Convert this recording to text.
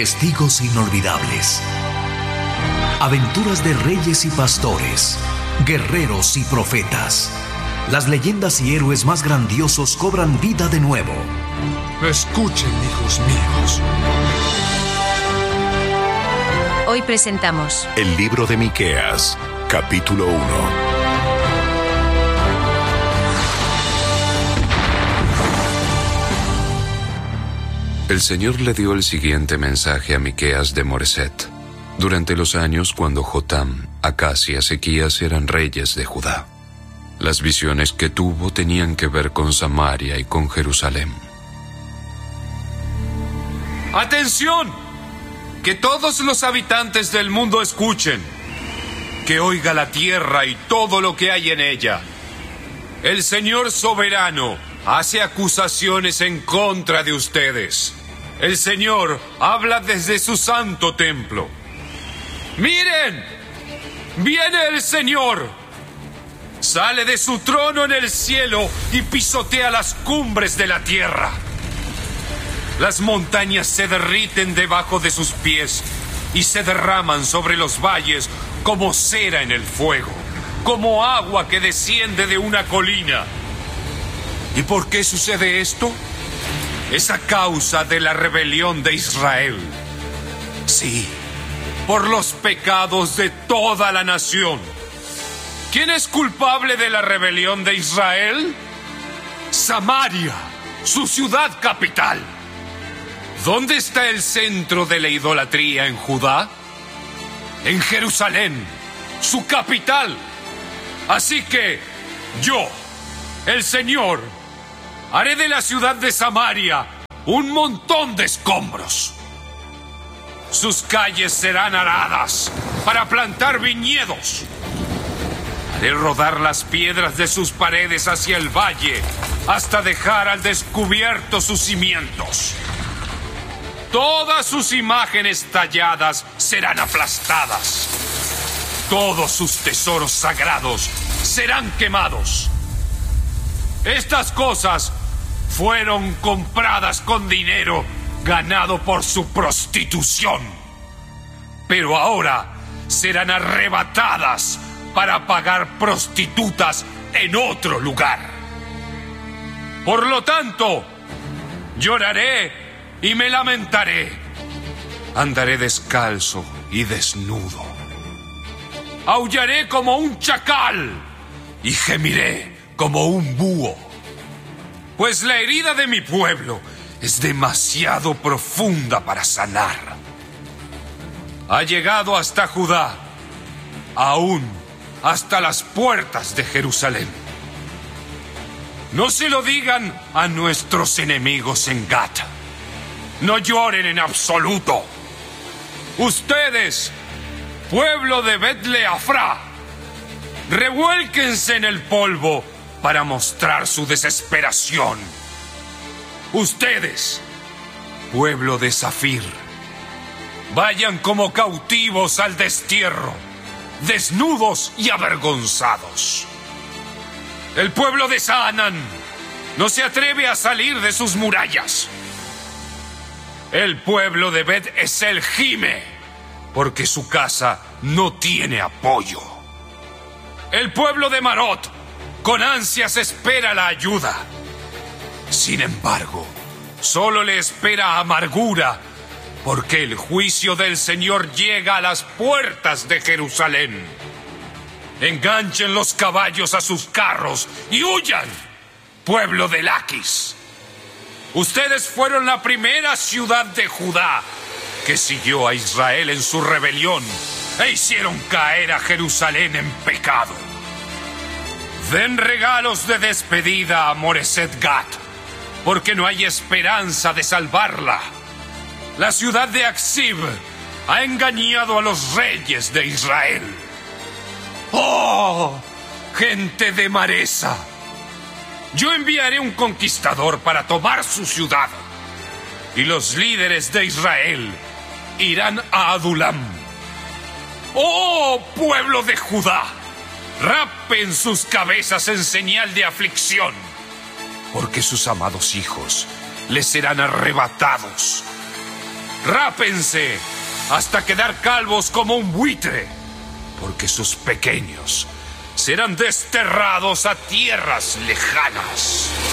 Testigos inolvidables. Aventuras de reyes y pastores, guerreros y profetas. Las leyendas y héroes más grandiosos cobran vida de nuevo. Escuchen, hijos míos. Hoy presentamos El libro de Miqueas, capítulo 1. El Señor le dio el siguiente mensaje a Miqueas de Moreset, durante los años cuando Jotam, Acaz y Ezequías eran reyes de Judá. Las visiones que tuvo tenían que ver con Samaria y con Jerusalén. ¡Atención! Que todos los habitantes del mundo escuchen. Que oiga la tierra y todo lo que hay en ella. El Señor soberano hace acusaciones en contra de ustedes. El Señor habla desde su santo templo. ¡Miren! ¡Viene el Señor! Sale de su trono en el cielo y pisotea las cumbres de la tierra. Las montañas se derriten debajo de sus pies y se derraman sobre los valles como cera en el fuego, como agua que desciende de una colina. ¿Y por qué sucede esto? Es a causa de la rebelión de Israel. Sí, por los pecados de toda la nación. ¿Quién es culpable de la rebelión de Israel? Samaria, su ciudad capital. ¿Dónde está el centro de la idolatría en Judá? En Jerusalén, su capital. Así que yo, el Señor, haré de la ciudad de Samaria un montón de escombros. Sus calles serán aradas para plantar viñedos. Haré rodar las piedras de sus paredes hacia el valle hasta dejar al descubierto sus cimientos. Todas sus imágenes talladas serán aplastadas. Todos sus tesoros sagrados serán quemados. Estas cosas fueron compradas con dinero ganado por su prostitución. Pero ahora serán arrebatadas para pagar prostitutas en otro lugar. Por lo tanto, lloraré y me lamentaré. Andaré descalzo y desnudo. Aullaré como un chacal y gemiré como un búho. Pues la herida de mi pueblo es demasiado profunda para sanar. Ha llegado hasta Judá, aún hasta las puertas de Jerusalén. No se lo digan a nuestros enemigos en Gat. No lloren en absoluto. Ustedes, pueblo de Bet-Leafra, revuélquense en el polvo para mostrar su desesperación. Ustedes, pueblo de Zafir, vayan como cautivos al destierro, desnudos y avergonzados. El pueblo de Saanán no se atreve a salir de sus murallas. El pueblo de Bet-Esel gime, porque su casa no tiene apoyo. El pueblo de Marot con ansias espera la ayuda. Sin embargo, solo le espera amargura, porque el juicio del Señor llega a las puertas de Jerusalén. Enganchen los caballos a sus carros y huyan, pueblo de Laquis. Ustedes fueron la primera ciudad de Judá que siguió a Israel en su rebelión e hicieron caer a Jerusalén en pecado. Den regalos de despedida a Moreset Gat, porque no hay esperanza de salvarla. La ciudad de Aksib ha engañado a los reyes de Israel. ¡Oh, gente de Maresa! Yo enviaré un conquistador para tomar su ciudad, y los líderes de Israel irán a Adulam. ¡Oh, pueblo de Judá! Rapen sus cabezas en señal de aflicción, porque sus amados hijos les serán arrebatados. Rápense hasta quedar calvos como un buitre, porque sus pequeños serán desterrados a tierras lejanas.